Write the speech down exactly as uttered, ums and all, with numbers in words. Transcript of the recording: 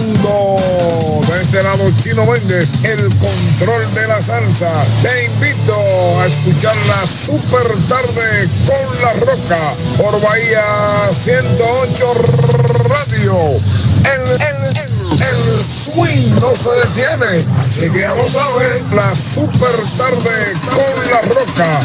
mundo. De este lado, Chino Méndez, el control de la salsa. Te invito a escuchar la super tarde con La Roca por Bahía ciento ocho Radio. El, el, el, el swing no se detiene. Así que ya lo sabes, la super tarde con La Roca